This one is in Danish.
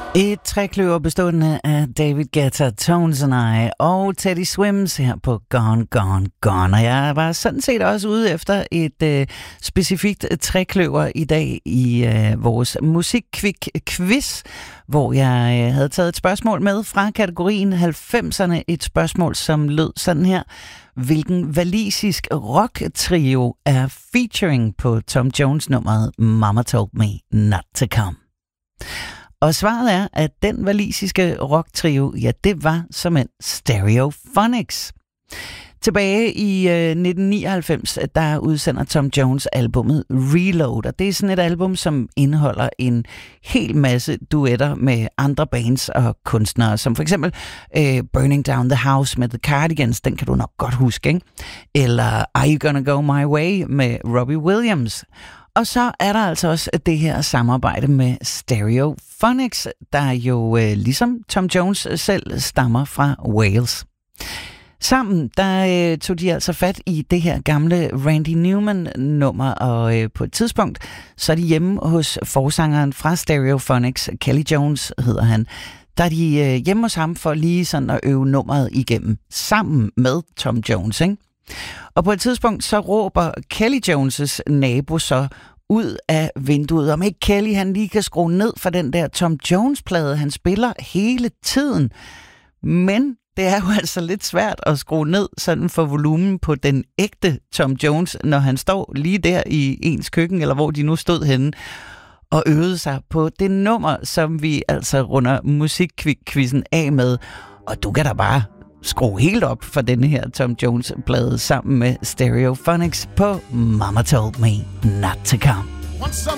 Et trækløver bestående af David Guetta, Tones and I og Teddy Swims her på Gone, Gone, Gone. Og jeg var sådan set også ude efter et specifikt trækløver i dag i vores musikkvik-quiz, hvor jeg havde taget et spørgsmål med fra kategorien 90'erne. Et spørgsmål, som lød sådan her. Hvilken walisisk rock-trio er featuring på Tom Jones-nummeret Mama Told Me Not To Come? Og svaret er, at den walisiske rocktrio, ja, det var såmænd Stereophonics. Tilbage i 1999, der udsender Tom Jones albumet Reload, og det er sådan et album, som indeholder en hel masse duetter med andre bands og kunstnere, som for eksempel Burning Down the House med The Cardigans, den kan du nok godt huske, ikke? Eller Are You Gonna Go My Way med Robbie Williams. Og så er der altså også det her samarbejde med Stereophonics, der jo ligesom Tom Jones selv stammer fra Wales. Sammen der tog de altså fat i det her gamle Randy Newman-nummer, og på et tidspunkt så er de hjemme hos forsangeren fra Stereophonics, Kelly Jones hedder han. Der er de hjemme hos ham for lige sådan at øve nummeret igennem, sammen med Tom Jones, ikke? Og på et tidspunkt så råber Kelly Jones' nabo så ud af vinduet, om ikke Kelly han lige kan skrue ned for den der Tom Jones-plade, han spiller hele tiden. Men det er jo altså lidt svært at skrue ned sådan for volumen på den ægte Tom Jones, når han står lige der i ens køkken, eller hvor de nu stod henne, og øvede sig på det nummer, som vi altså runder musikkvizzen af med. Og du kan da bare skrue helt op for denne her Tom Jones-plade sammen med Stereophonics på Mama Told Me Not To Come.